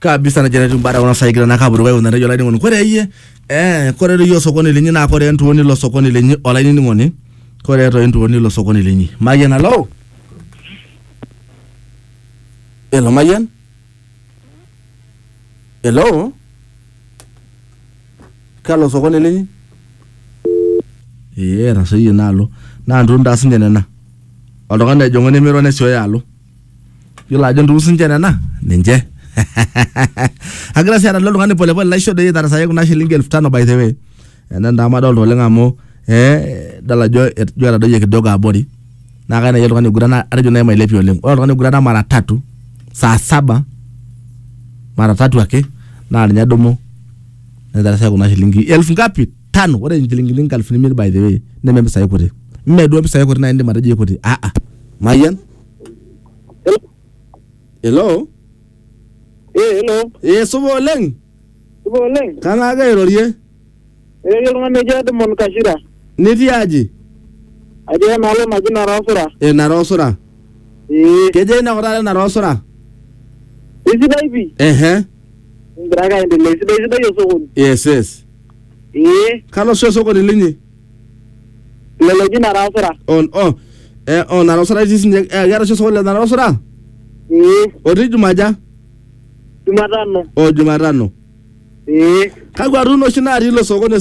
kabisa na jana tumbara unasaigira na kaburu wewe unarajo laini ngoni kore iye kore yo sokoni linyi na kore ntuoni lo sokoni linyi olaini ngoni kore to ntuoni lo sokoni linyi mayen alo hello mayen hello kalo sokoni linyi na so yinalo na ndunda sinjene na olokane jongone mero ne sio yalo yula jondu sinjene na ninje agracia na lolongani pole pole la show de darasa yangu na shilingi 1500 by the way na ndama dolo lenga mo dala jo ra doje kidogo abodi na kana yelo kan gurana arjo na mai lepi oleng olo kan gurana mara 3 saa 7 mara 3 yake na anyadomo na darasa yangu na shilingi 1000 ngapi 5 ore shilingi 1000 by the way ne membe sai kote mmedo pesa kote na ende maraje kote mayan hello hello subo leng kana ga irorie yo ngane jade mon kashira niti aji aje malo majina rasura narosura keje na orale narosura isi daibi Braga inde isi dai yo sokoni yes kalo so sokoni linyi lelo jina rasura on narosura isi gara so sokoni narosura ori jumaja Jumatano. Jumatano. Kagwa runo shinari lo sokoni